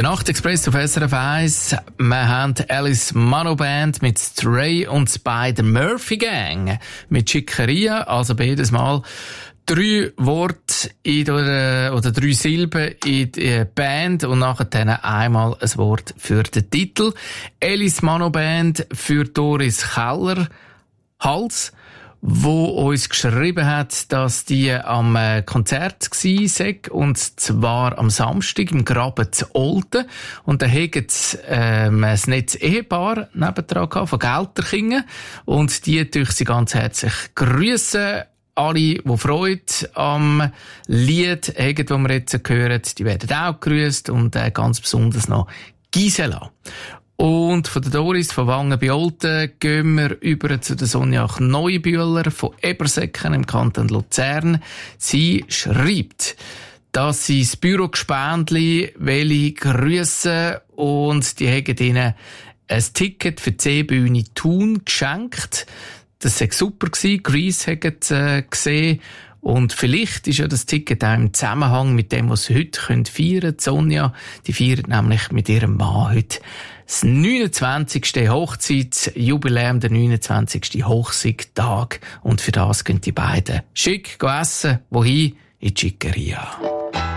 Der Nachtexpress auf SRF 1. Wir haben Alice Mano Band mit Stray und Spider Murphy Gang mit Schickeria. Also beides Mal 3 Worte oder 3 Silben in die Band und nachher dann einmal ein Wort für den Titel. Alice Mano Band für Doris Keller Hals, wo uns geschrieben hat, dass die am Konzert gsi sei, und zwar am Samstag im Graben zu Olten. Und da haben sie ein nettes Ehepaar nebendran gehabt, von Gelterkingen. Und die durch sie ganz herzlich grüssen. Alle, die Freude am Lied haben, das wir jetzt hören, die werden auch gegrüsst, und ganz besonders noch Gisela. Und von der Doris von Wangen bei Olten gehen wir über zu der Sonja Neubühler von Ebersäcken im Kanton Luzern. Sie schreibt, dass sie das Bürogespendli grüssen, und die haben ihnen ein Ticket für die Seebühne Thun geschenkt. Das war super gewesen. Grease hat gesehen. Und vielleicht ist ja das Ticket auch im Zusammenhang mit dem, was sie heute feiern können. Sonja, die feiert nämlich mit ihrem Mann heute das 29. Hochzeitsjubiläum, der 29. Hochzeitstag. Und für das gehen die beiden schick essen. Wohin? In die Schickeria.